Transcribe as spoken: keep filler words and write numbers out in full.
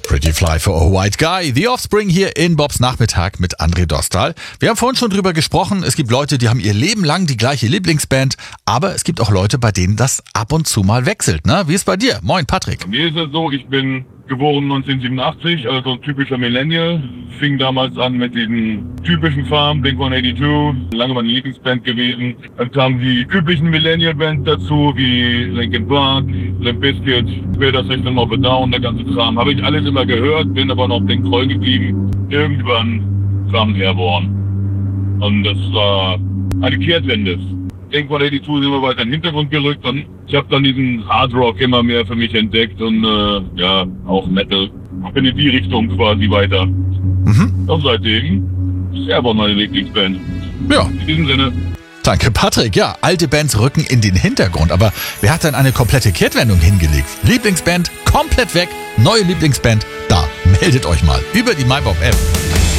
Pretty Fly for a White Guy. The Offspring hier in Bobs Nachmittag mit André Dostal. Wir haben vorhin schon drüber gesprochen. Es gibt Leute, die haben ihr Leben lang die gleiche Lieblingsband. Aber es gibt auch Leute, bei denen das ab und zu mal wechselt. Ne? Wie ist bei dir? Moin, Patrick. Bei mir ist es so, ich bin geboren neunzehnhundertsiebenundachtzig, also ein typischer Millennial. Fing damals an mit diesen typischen Farben, Blink one eighty-two, lange meine Lieblingsband gewesen. Dann kamen die üblichen Millennial-Bands dazu, wie Linkin Park, Limp Bizkit, später System of a Down, der ganze Kram. Habe ich alles immer gehört, bin aber noch Blink treu geblieben. Irgendwann kam Airborne. Und das war eine Kehrtwende. Blink one eighty-two sind wir weiter in den Hintergrund gerückt und ich habe dann diesen Hard Rock immer mehr für mich entdeckt und äh, ja, auch Metal. Bin in die Richtung quasi weiter. Mhm. Und seitdem ist Airborne meine Lieblingsband. Ja. In diesem Sinne. Danke, Patrick. Ja, alte Bands rücken in den Hintergrund. Aber wer hat denn eine komplette Kehrtwendung hingelegt? Lieblingsband komplett weg, neue Lieblingsband, da meldet euch mal über die MyBob-App.